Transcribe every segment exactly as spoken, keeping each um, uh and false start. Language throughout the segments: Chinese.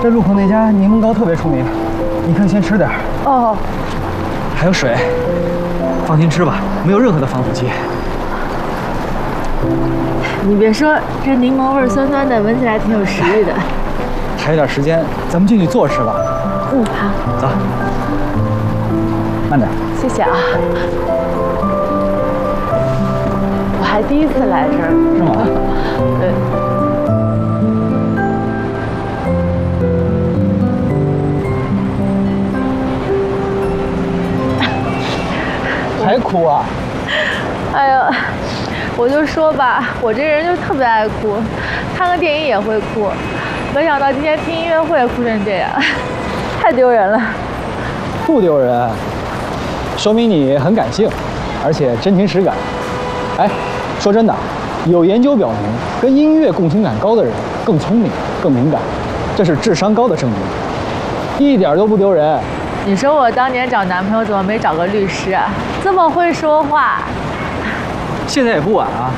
路口那家柠檬糕特别出名，你可以先吃点。 哦。 还有水，放心吃吧，没有任何的防腐剂。 你别说，这柠檬味酸酸的，闻起来挺有食欲的。 还有点时间，咱们进去坐吃吧。 嗯，好。 走，慢点。 谢谢啊。我还第一次来这儿。 是吗？ 对。 还哭啊？ 哎呀，我就说吧，我这人就特别爱哭，看个电影也会哭，没想到今天听音乐会哭成这样，太丢人了。 不丢人，说明你很感性，而且真情实感。哎，说真的，有研究表明，跟音乐共情感高的人更聪明、更敏感，这是智商高的证明，一点都不丢人。 你说我当年找男朋友怎么没找个律师啊？这么会说话。 现在也不晚啊。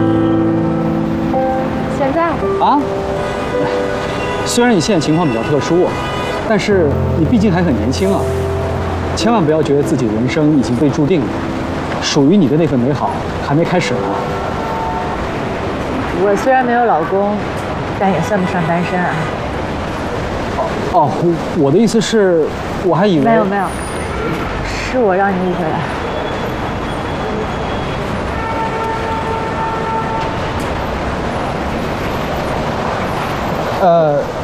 现在？ 啊？虽然你现在情况比较特殊，但是你毕竟还很年轻啊，千万不要觉得自己的人生已经被注定了，属于你的那份美好还没开始呢。 我虽然没有老公，但也算不上单身啊。 哦，我的意思是，我还以为…… 没有没有，是我让你误会了。 呃。